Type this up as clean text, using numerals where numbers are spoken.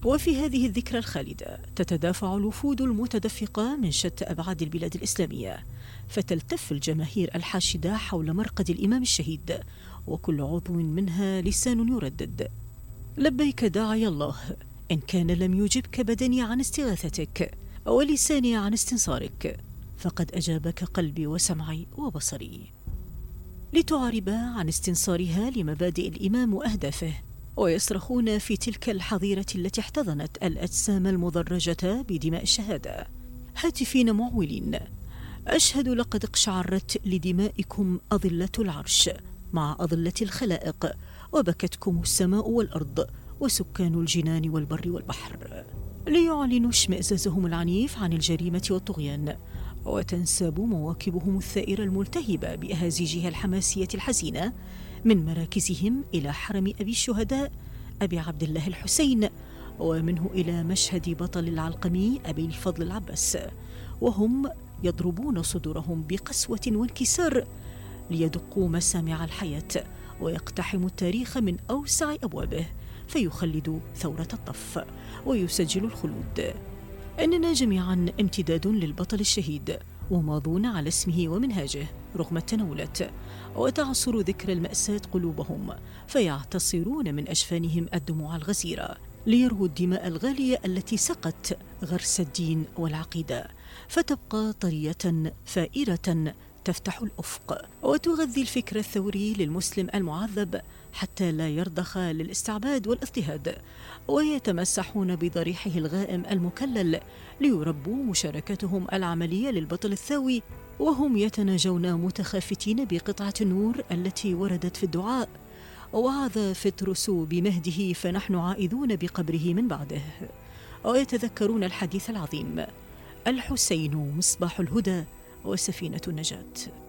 وفي هذه الذكرى الخالدة تتدافع الوفود المتدفقة من شتى أبعاد البلاد الإسلامية، فتلتف الجماهير الحاشدة حول مرقد الإمام الشهيد، وكل عضو منها لسان يردد: لبيك داعي الله، إن كان لم يجبك بدني عن استغاثتك ولساني عن استنصارك، فقد أجابك قلبي وسمعي وبصري. لتعرب عن استنصارها لمبادئ الإمام وأهدافه، ويصرخون في تلك الحظيرة التي احتضنت الأجسام المضرجة بدماء الشهادة هاتفين معولين: أشهد لقد اقشعرت لدمائكم أظلة العرش مع أظلة الخلائق، وبكتكم السماء والأرض وسكان الجنان والبر والبحر، ليعلنوا اشمئزازهم العنيف عن الجريمة والطغيان، وتنساب مواكبهم الثائرة الملتهبة بأهازيجها الحماسية الحزينة من مراكزهم إلى حرم أبي الشهداء أبي عبد الله الحسين، ومنه إلى مشهد بطل العلقمي أبي الفضل العباس، وهم يضربون صدورهم بقسوة وانكسار ليدقوا مسامع الحياة ويقتحموا التاريخ من أوسع أبوابه، فيخلدوا ثورة الطف ويسجلوا الخلود. إننا جميعا امتداد للبطل الشهيد، وماضون على اسمه ومنهاجه رغم التناولات، وتعصر ذكر المأساة قلوبهم، فيعتصرون من أجفانهم الدموع الغزيرة ليروا الدماء الغالية التي سقت غرس الدين والعقيدة، فتبقى طرية فائرة تفتح الأفق وتغذي الفكر الثوري للمسلم المعذب حتى لا يرضخ للاستعباد والاضطهاد، ويتمسحون بضريحه الغائم المكلل ليربوا مشاركتهم العملية للبطل الثاوي، وهم يتناجون متخافتين بقطعة النور التي وردت في الدعاء: وعظ فترس بمهده فنحن عائذون بقبره من بعده. ويتذكرون الحديث العظيم: الحسين مصباح الهدى وسفينة النجاة.